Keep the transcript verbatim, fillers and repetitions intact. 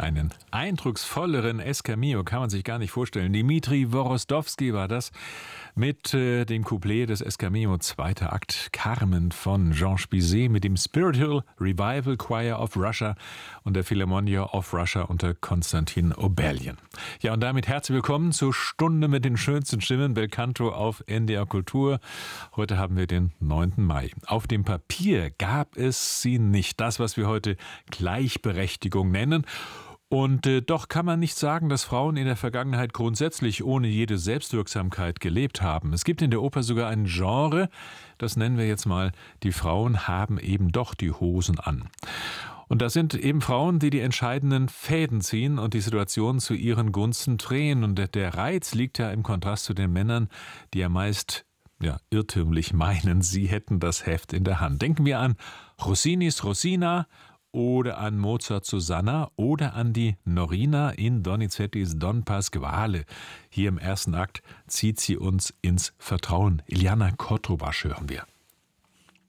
einen eindrucksvolleren Escamillo kann man sich gar nicht vorstellen. Dimitri Worostowski war das mit äh, dem Couplet des Escamillo, zweiter Akt, Carmen von Georges Bizet mit dem Spiritual Revival Choir of Russia und der Philharmonia of Russia unter Konstantin Oberlin. Ja, und damit herzlich willkommen zur Stunde mit den schönsten Stimmen, Bel Canto auf N D R Kultur. Heute haben wir den neunten Mai. Auf dem Papier gab es sie nicht, das, was wir heute Gleichberechtigung nennen. Und äh, doch kann man nicht sagen, dass Frauen in der Vergangenheit grundsätzlich ohne jede Selbstwirksamkeit gelebt haben. Es gibt in der Oper sogar ein Genre, das nennen wir jetzt mal, die Frauen haben eben doch die Hosen an. Und das sind eben Frauen, die die entscheidenden Fäden ziehen und die Situation zu ihren Gunsten drehen. Und der, der Reiz liegt ja im Kontrast zu den Männern, die ja meist ja, irrtümlich meinen, sie hätten das Heft in der Hand. Denken wir an Rossinis Rosina oder an Mozarts Susanna oder an die Norina in Donizettis Don Pasquale. Hier im ersten Akt zieht sie uns ins Vertrauen. Iliana Kotrubasch hören wir.